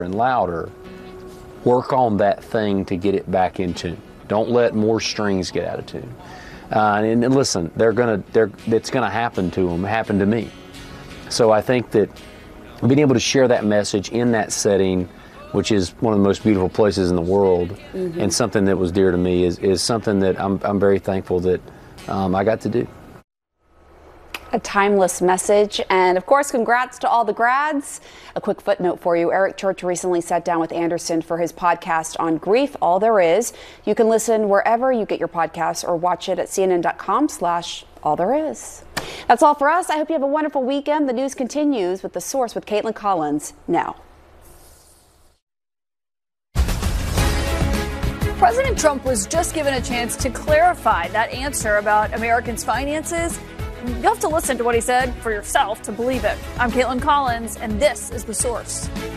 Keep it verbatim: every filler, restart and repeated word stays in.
and louder, work on that thing to get it back in tune. Don't let more strings get out of tune. Uh, and, and listen, they're gonna, they're, it's gonna happen to them. It happened to me. So I think that being able to share that message in that setting, which is one of the most beautiful places in the world, mm-hmm. and something that was dear to me, is, is something that I'm, I'm very thankful that um, I got to do. A timeless message. And of course, congrats to all the grads. A quick footnote for you. Eric Church recently sat down with Anderson for his podcast on grief, All There Is. You can listen wherever you get your podcasts or watch it at cnn.com slash all there is. That's all for us. I hope you have a wonderful weekend. The news continues with The Source with Caitlin Collins now. President Trump was just given a chance to clarify that answer about Americans' finances. You'll have to listen to what he said for yourself to believe it. I'm Caitlin Collins, and this is The Source.